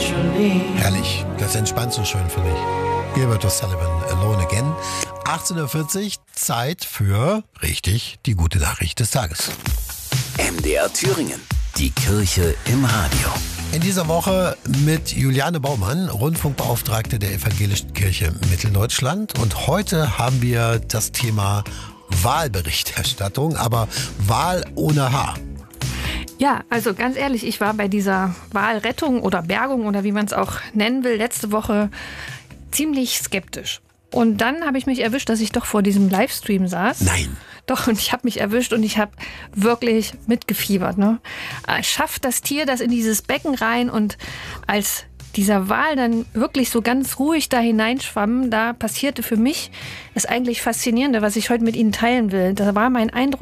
Herrlich, das entspannt so schön, finde ich. Gilbert O'Sullivan, Alone Again. 18.40 Uhr, Zeit für, richtig, die gute Nachricht des Tages. MDR Thüringen, die Kirche im Radio. In dieser Woche mit Juliane Baumann, Rundfunkbeauftragte der Evangelischen Kirche Mitteldeutschland. Und heute haben wir das Thema Wahlberichterstattung, aber Wahl ohne H. Ja, also ganz ehrlich, ich war bei dieser Wahlrettung oder Bergung oder wie man es auch nennen will, letzte Woche ziemlich skeptisch. Und dann habe ich mich erwischt, dass ich doch vor diesem Livestream saß. Nein. Doch, und ich habe mich erwischt und ich habe wirklich mitgefiebert. Ne? Schafft das Tier das in dieses Becken rein und als dieser Wal dann wirklich so ganz ruhig da hineinschwamm, da passierte für mich das eigentlich Faszinierende, was ich heute mit Ihnen teilen will. Da war mein Eindruck,